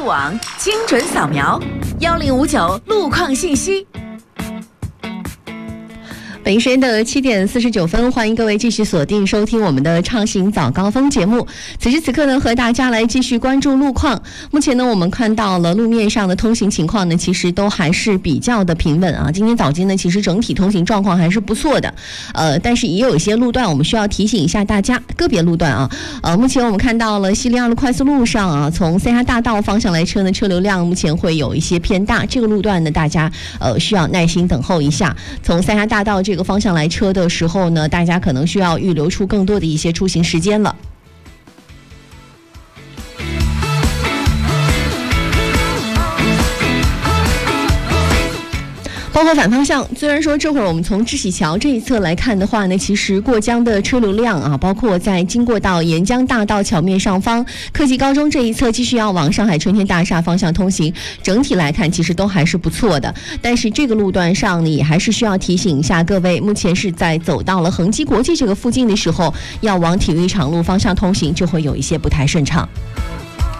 网精准扫描1059路况信息。 北京时间的7点49分，欢迎各位继续锁定收听我们的畅行早高峰节目。此时此刻呢，和大家来继续关注路况。目前呢，我们看到了路面上的通行情况呢，其实都还是比较的平稳啊。今天早间呢，其实整体通行状况还是不错的，但是也有一些路段我们需要提醒一下大家，个别路段啊，目前我们看到了西陵2路快速路上啊，从三峡大道方向来车呢，车流量目前会有一些偏大，这个路段呢，大家需要耐心等候一下。从三峡大道这个方向来车的时候呢，大家可能需要预留出更多的一些出行时间了。包括反方向，虽然说这会儿我们从知喜桥这一侧来看的话呢，其实过江的车流量啊，包括在经过到沿江大道桥面上方科技高中这一侧继续要往上海春天大厦方向通行，整体来看其实都还是不错的。但是这个路段上呢，也还是需要提醒一下各位，目前是在走到了恒基国际这个附近的时候，要往体育场路方向通行就会有一些不太顺畅。